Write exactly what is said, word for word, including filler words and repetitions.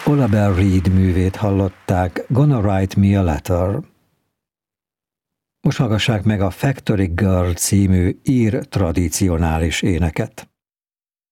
Ola Belle Reed művét hallották, Gonna Write Me a Letter. Most hallgassák meg a Factory Girl című ír tradicionális éneket.